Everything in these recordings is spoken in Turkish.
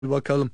Bir bakalım.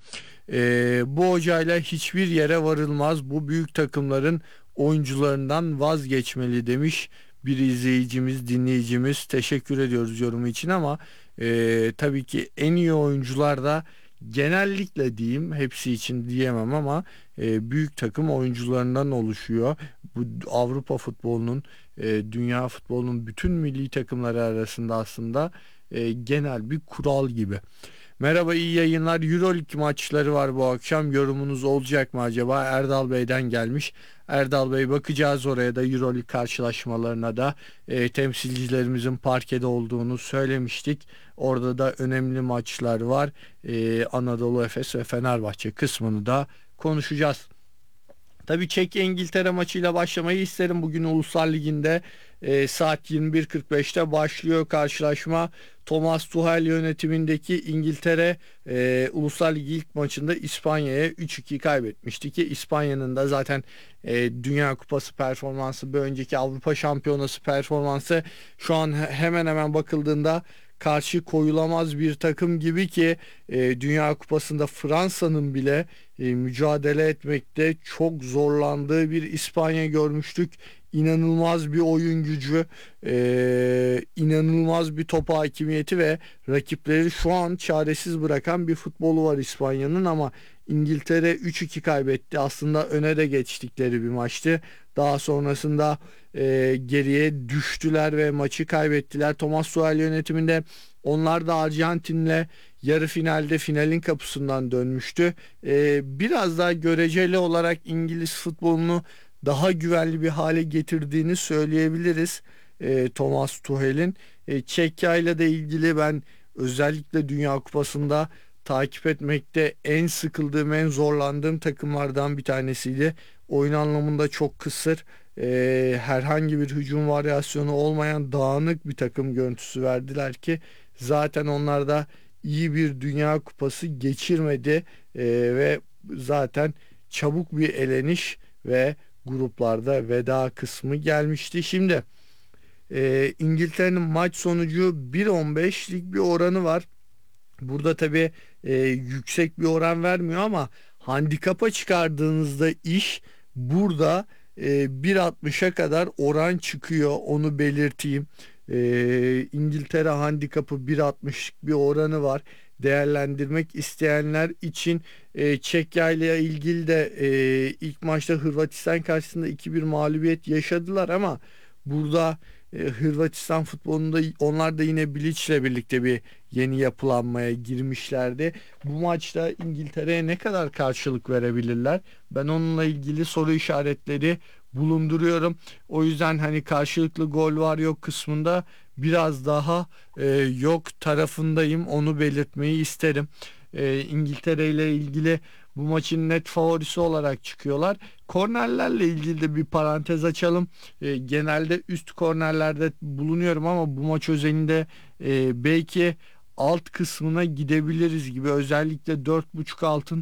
Bu hocayla hiçbir yere varılmaz. Bu büyük takımların oyuncularından vazgeçmeli demiş bir izleyicimiz, dinleyicimiz. Teşekkür ediyoruz yorumu için ama tabii ki en iyi oyuncular da genellikle diyeyim, hepsi için diyemem ama büyük takım oyuncularından oluşuyor. Bu Avrupa futbolunun, dünya futbolunun bütün milli takımları arasında aslında genel bir kural gibi. Merhaba, iyi yayınlar. Euroleague maçları var bu akşam. Yorumunuz olacak mı acaba? Erdal Bey'den gelmiş. Erdal Bey, bakacağız oraya da, Euroleague karşılaşmalarına da. Temsilcilerimizin parkede olduğunu söylemiştik. Orada da önemli maçlar var. Anadolu Efes ve Fenerbahçe kısmını da konuşacağız. Tabii Çekya İngiltere maçıyla başlamayı isterim. Bugün Uluslar Ligi'nde saat 21.45'te başlıyor karşılaşma. Thomas Tuchel yönetimindeki İngiltere Uluslar Ligi ilk maçında İspanya'ya 3-2 kaybetmişti ki İspanya'nın da zaten Dünya Kupası performansı, bir önceki Avrupa Şampiyonası performansı şu an hemen hemen bakıldığında karşı koyulamaz bir takım gibi ki Dünya Kupası'nda Fransa'nın bile mücadele etmekte çok zorlandığı bir İspanya görmüştük. İnanılmaz bir oyun gücü, inanılmaz bir top hakimiyeti ve rakipleri şu an çaresiz bırakan bir futbolu var İspanya'nın ama İngiltere 3-2 kaybetti. Aslında öne de geçtikleri bir maçtı. Daha sonrasında geriye düştüler ve maçı kaybettiler. Thomas Tuchel yönetiminde onlar da Arjantin'le yarı finalde finalin kapısından dönmüştü. Biraz daha göreceli olarak İngiliz futbolunu daha güvenli bir hale getirdiğini söyleyebiliriz. Thomas Tuchel'in. Çekya ile de ilgili ben özellikle Dünya Kupası'nda takip etmekte en sıkıldığım, en zorlandığım takımlardan bir tanesiydi. Oyun anlamında çok kısır, herhangi bir hücum varyasyonu olmayan dağınık bir takım görüntüsü verdiler ki zaten onlar da iyi bir Dünya Kupası geçirmedi ve zaten çabuk bir eleniş ve gruplarda veda kısmı gelmişti. Şimdi İngiltere'nin maç sonucu 1.15'lik bir oranı var. Burada tabii yüksek bir oran vermiyor ama handikapa çıkardığınızda iş burada 1.60'a kadar oran çıkıyor, onu belirteyim. İngiltere handikapı 1.60'lık bir oranı var. Değerlendirmek isteyenler için Çekya ile ilgili de ilk maçta Hırvatistan karşısında 2-1 mağlubiyet yaşadılar ama burada Hırvatistan futbolunda onlar da yine Bilic'le birlikte bir yeni yapılanmaya girmişlerdi. Bu maçta İngiltere'ye ne kadar karşılık verebilirler? Ben onunla ilgili soru işaretleri bulunduruyorum. O yüzden hani karşılıklı gol var yok kısmında biraz daha yok tarafındayım. Onu belirtmeyi isterim. İngiltere ile ilgili bu maçın net favorisi olarak çıkıyorlar. Kornerlerle ilgili de bir parantez açalım. Genelde üst kornerlerde bulunuyorum ama bu maç özelinde belki alt kısmına gidebiliriz gibi. Özellikle 4.5 altın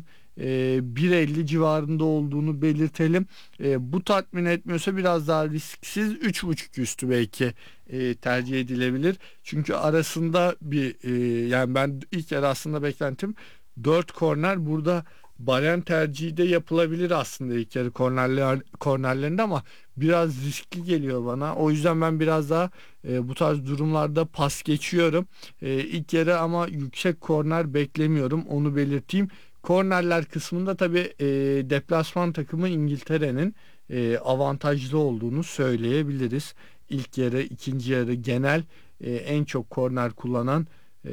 1.50 civarında olduğunu belirtelim. Bu tatmin etmiyorsa biraz daha risksiz 3.5 üstü belki tercih edilebilir. Çünkü arasında bir yani ben ilk yarı aslında beklentim 4 korner, burada Baren tercihi de yapılabilir aslında ilk yarı kornerlerinde ama biraz riskli geliyor bana. O yüzden ben biraz daha bu tarz durumlarda pas geçiyorum. İlk yarı ama yüksek korner beklemiyorum, onu belirteyim. Kornerler kısmında tabii deplasman takımı İngiltere'nin avantajlı olduğunu söyleyebiliriz. İlk yarı, ikinci yarı genel en çok korner kullanan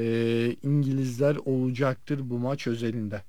İngilizler olacaktır bu maç özelinde.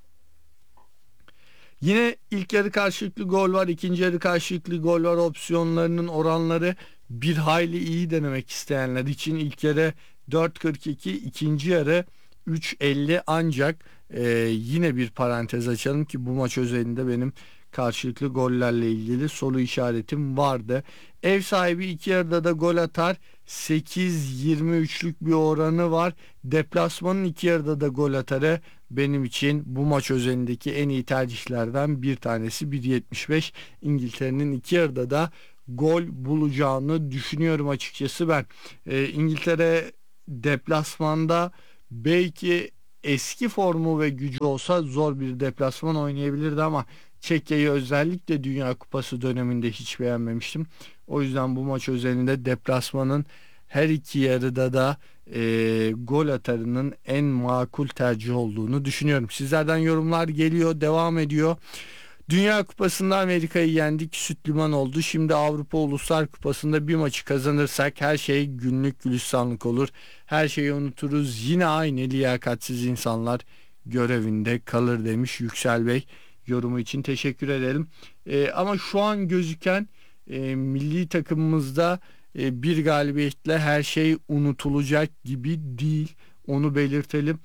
Yine ilk yarı karşılıklı gol var, ikinci yarı karşılıklı gol var opsiyonlarının oranları bir hayli iyi denemek isteyenler için ilk yarı 4.42, ikinci yarı 3.50 ancak yine bir parantez açalım ki bu maç özelinde benim karşılıklı gollerle ilgili soru işaretim vardı. Ev sahibi iki yarıda da gol atar, 8.23'lük bir oranı var. Deplasmanın iki yarıda da gol atarı benim için bu maç özelindeki en iyi tercihlerden bir tanesi. 1.75 İngiltere'nin iki yarıda da gol bulacağını düşünüyorum açıkçası ben. İngiltere deplasmanda belki eski formu ve gücü olsa zor bir deplasman oynayabilirdi ama Çekya'yı özellikle Dünya Kupası döneminde hiç beğenmemiştim. O yüzden bu maç özelinde deplasmanın her iki yarıda da gol atarının en makul tercih olduğunu düşünüyorum. Sizlerden yorumlar geliyor, devam ediyor. Dünya Kupası'nda Amerika'yı yendik, süt liman oldu. Şimdi Avrupa Uluslar Kupası'nda bir maçı kazanırsak her şey günlük gülistanlık olur. Her şeyi unuturuz. Yine aynı liyakatsiz insanlar görevinde kalır demiş Yüksel Bey. Yorumu için teşekkür ederim. Ama şu an gözüken milli takımımızda bir galibiyetle her şey unutulacak gibi değil. Onu belirtelim.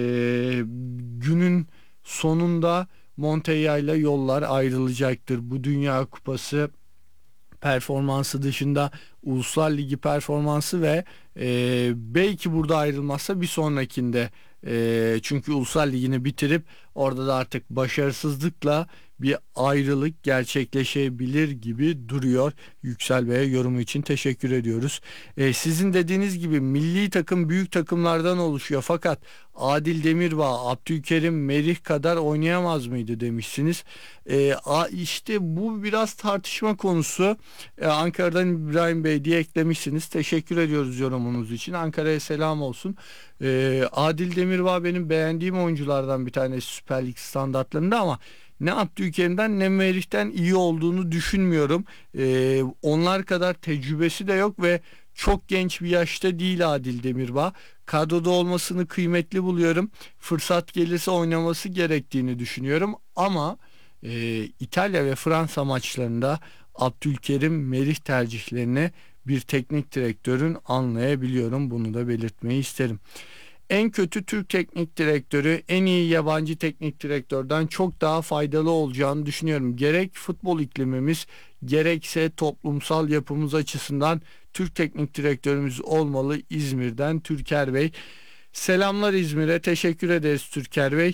Günün sonunda Montella ile yollar ayrılacaktır. Bu Dünya Kupası performansı dışında Uluslar Ligi performansı ve belki burada ayrılmazsa bir sonrakinde, çünkü Uluslar Ligi'ni bitirip orada da artık başarısızlıkla bir ayrılık gerçekleşebilir gibi duruyor. Yüksel Bey'e yorumu için teşekkür ediyoruz. Sizin dediğiniz gibi milli takım büyük takımlardan oluşuyor fakat Adil Demirbağ, Abdülkerim, Merih kadar oynayamaz mıydı demişsiniz. İşte bu biraz tartışma konusu. Ankara'dan İbrahim Bey diye eklemişsiniz. Teşekkür ediyoruz yorumunuz için. Ankara'ya selam olsun. Adil Demirbağ benim beğendiğim oyunculardan bir tanesi Süper Lig standartlarında ama ne Abdülkerim'den ne Merih'ten iyi olduğunu düşünmüyorum. Onlar kadar tecrübesi de yok ve çok genç bir yaşta değil Adil Demirbağ. Kadroda olmasını kıymetli buluyorum. Fırsat gelirse oynaması gerektiğini düşünüyorum. Ama İtalya ve Fransa maçlarında Abdülkerim Merih tercihlerini bir teknik direktörün anlayabiliyorum. Bunu da belirtmeyi isterim. En kötü Türk teknik direktörü en iyi yabancı teknik direktörden çok daha faydalı olacağını düşünüyorum. Gerek futbol iklimimiz gerekse toplumsal yapımız açısından Türk teknik direktörümüz olmalı. İzmir'den Türker Bey. Selamlar İzmir'e. Teşekkür ederiz Türker Bey.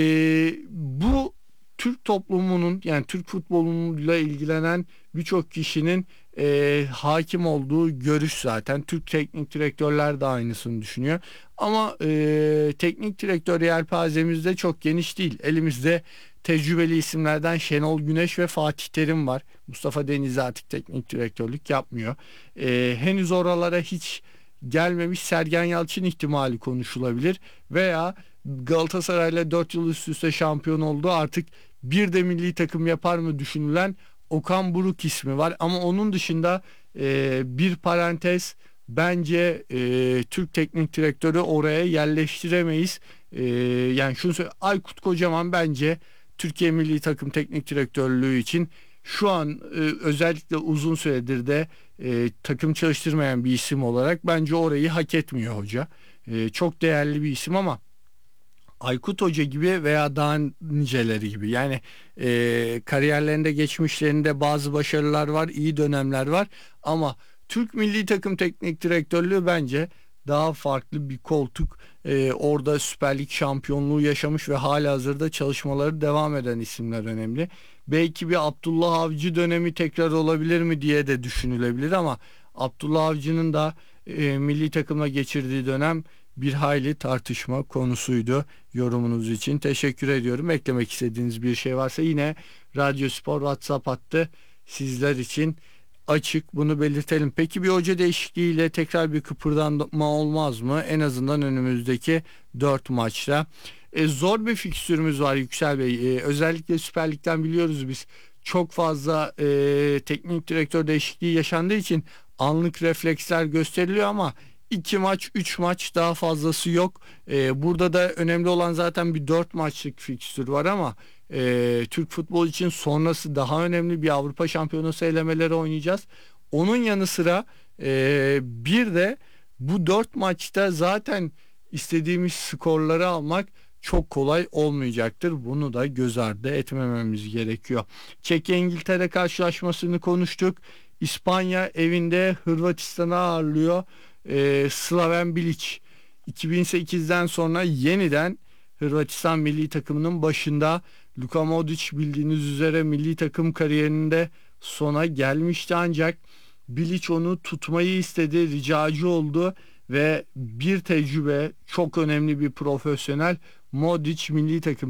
Bu Türk toplumunun, yani Türk futboluyla ilgilenen birçok kişinin hakim olduğu görüş zaten. Türk teknik direktörler de aynısını düşünüyor. Ama teknik direktör yelpazemiz de çok geniş değil. Elimizde tecrübeli isimlerden Şenol Güneş ve Fatih Terim var. Mustafa Denizli artık teknik direktörlük yapmıyor. Henüz oralara hiç gelmemiş Sergen Yalçın ihtimali konuşulabilir. Veya Galatasaray'la 4 yıl üst üste şampiyon oldu, artık bir de milli takım yapar mı düşünülen Okan Buruk ismi var. Ama onun dışında bir parantez, bence Türk teknik direktörü oraya yerleştiremeyiz. Yani şunu söyleyeyim, Aykut Kocaman bence Türkiye milli takım teknik direktörlüğü için şu an özellikle uzun süredir de takım çalıştırmayan bir isim olarak bence orayı hak etmiyor hoca. Çok değerli bir isim ama Aykut Hoca gibi veya daha niceleri gibi, yani kariyerlerinde geçmişlerinde bazı başarılar var, iyi dönemler var ama Türk milli takım teknik direktörlüğü bence daha farklı bir koltuk. Orada Süper Lig şampiyonluğu yaşamış ve halihazırda çalışmaları devam eden isimler önemli. Belki bir Abdullah Avcı dönemi tekrar olabilir mi diye de düşünülebilir ama Abdullah Avcı'nın da milli takımla geçirdiği dönem bir hayli tartışma konusuydu. Yorumunuz için teşekkür ediyorum. Eklemek istediğiniz bir şey varsa yine Radyo Spor WhatsApp hattı sizler için açık, bunu belirtelim. Peki bir hoca değişikliğiyle tekrar bir kıpırdanma olmaz mı? En azından önümüzdeki 4 maçta. Zor bir fikstürümüz var Yüksel Bey. Özellikle Süper Lig'den biliyoruz biz. Çok fazla teknik direktör değişikliği yaşandığı için anlık refleksler gösteriliyor ama 2 maç 3 maç, daha fazlası yok. Burada da önemli olan zaten bir 4 maçlık fikstür var ama Türk futbol için sonrası daha önemli, bir Avrupa Şampiyonası elemeleri oynayacağız. Onun yanı sıra bir de bu 4 maçta zaten istediğimiz skorları almak çok kolay olmayacaktır. Bunu da göz ardı etmememiz gerekiyor. Çekya İngiltere karşılaşmasını konuştuk. İspanya evinde Hırvatistan'ı ağırlıyor. Slaven Bilic 2008'den sonra yeniden Hırvatistan milli takımının başında. Luka Modric bildiğiniz üzere milli takım kariyerinde sona gelmişti ancak Bilic onu tutmayı istedi, ricacı oldu ve bir tecrübe, çok önemli bir profesyonel. Modric milli takım